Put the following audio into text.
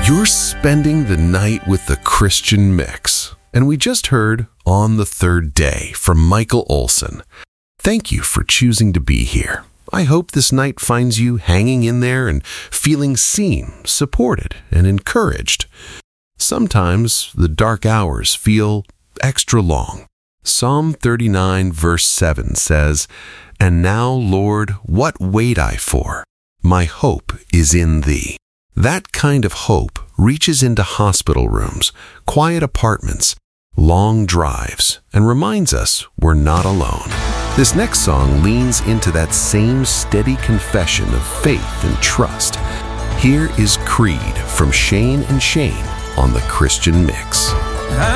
You're spending the night with the Christian Mix, and we just heard On the Third Day from Michael Olson. Thank you for choosing to be here. I hope this night finds you hanging in there and feeling seen, supported, and encouraged. Sometimes the dark hours feel extra long. Psalm 39 verse 7 says, "And now, Lord, what wait I for? My hope is in Thee." That kind of hope reaches into hospital rooms, quiet apartments, long drives, and reminds us we're not alone. This next song leans into that same steady confession of faith and trust. Here is Creed from Shane and Shane on the Christian Mix.